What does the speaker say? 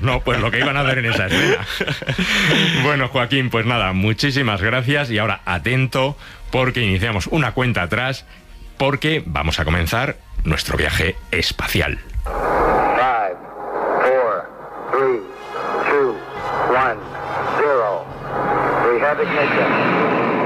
¿no? Pues lo que iban a hacer en esa escena. Bueno, Joaquín, pues nada, muchísimas gracias y ahora atento porque iniciamos una cuenta atrás porque vamos a comenzar nuestro viaje espacial. 5, 4, 3, 2, 1, 0. We have ignition.